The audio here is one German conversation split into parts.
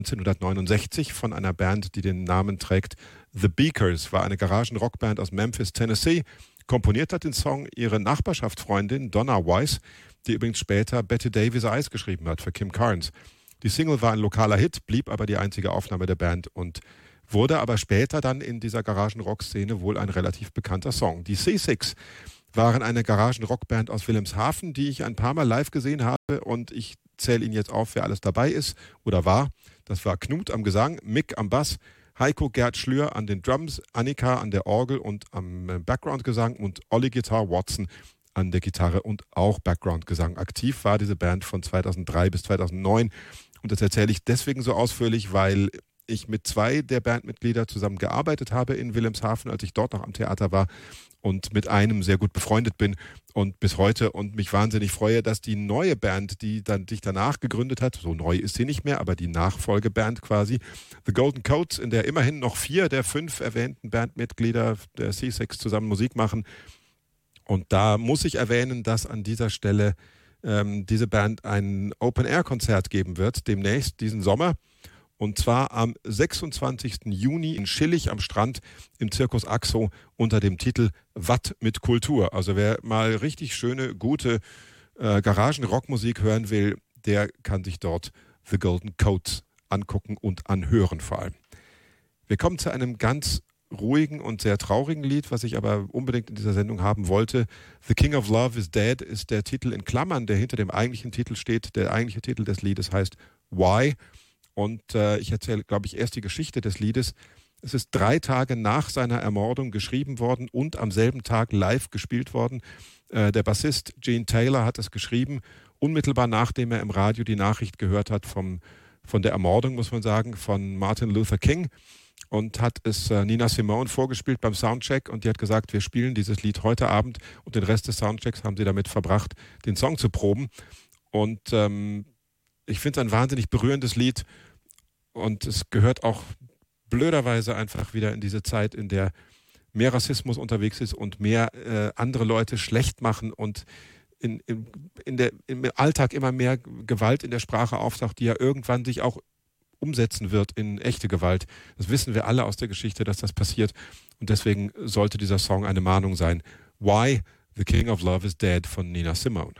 1969 von einer Band, die den Namen trägt. The Beakers war eine Garagen-Rockband aus Memphis, Tennessee. Komponiert hat den Song ihre Nachbarschaftsfreundin Donna Weiss, die übrigens später Betty Davis Eyes geschrieben hat für Kim Carnes. Die Single war ein lokaler Hit, blieb aber die einzige Aufnahme der Band und wurde aber später dann in dieser Garagen-Rock-Szene wohl ein relativ bekannter Song. Die C6 waren eine Garagen-Rockband aus Wilhelmshaven, die ich ein paar Mal live gesehen habe und ich zähle Ihnen jetzt auf, wer alles dabei ist oder war. Das war Knut am Gesang, Mick am Bass, Heiko Gerd Schlür an den Drums, Annika an der Orgel und am Background-Gesang und Olli Guitar Watson an der Gitarre und auch Background-Gesang. Aktiv war diese Band von 2003 bis 2009 und das erzähle ich deswegen so ausführlich, weil ich mit 2 der Bandmitglieder zusammen gearbeitet habe in Wilhelmshaven, als ich dort noch am Theater war und mit einem sehr gut befreundet bin und bis heute und mich wahnsinnig freue, dass die neue Band, die dann sich danach gegründet hat, so neu ist sie nicht mehr, aber die Nachfolgeband quasi, The Golden Coats, in der immerhin noch 4 der 5 erwähnten Bandmitglieder der C6 zusammen Musik machen. Und da muss ich erwähnen, dass an dieser Stelle diese Band ein Open-Air-Konzert geben wird, demnächst diesen Sommer. Und zwar am 26. Juni in Schillig am Strand im Circus Axo unter dem Titel Watt mit Kultur. Also wer mal richtig schöne, gute Garagen-Rockmusik hören will, der kann sich dort The Golden Coats angucken und anhören vor allem. Wir kommen zu einem ganz ruhigen und sehr traurigen Lied, was ich aber unbedingt in dieser Sendung haben wollte. The King of Love is Dead ist der Titel in Klammern, der hinter dem eigentlichen Titel steht. Der eigentliche Titel des Liedes heißt Why? Und ich erzähle, glaube ich, erst die Geschichte des Liedes. Es ist 3 Tage nach seiner Ermordung geschrieben worden und am selben Tag live gespielt worden. Der Bassist Gene Taylor hat es geschrieben, unmittelbar nachdem er im Radio die Nachricht gehört hat von der Ermordung, muss man sagen, von Martin Luther King. Und hat es Nina Simone vorgespielt beim Soundcheck und die hat gesagt, wir spielen dieses Lied heute Abend und den Rest des Soundchecks haben sie damit verbracht, den Song zu proben. Und ich finde es ein wahnsinnig berührendes Lied und es gehört auch blöderweise einfach wieder in diese Zeit, in der mehr Rassismus unterwegs ist und mehr andere Leute schlecht machen und im Alltag immer mehr Gewalt in der Sprache auftaucht, die ja irgendwann sich auch umsetzen wird in echte Gewalt. Das wissen wir alle aus der Geschichte, dass das passiert und deswegen sollte dieser Song eine Mahnung sein. Why the King of Love is Dead von Nina Simone.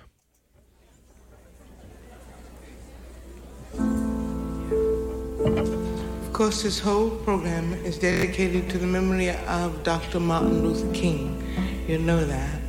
Of course, this whole program is dedicated to the memory of Dr. Martin Luther King. You know that.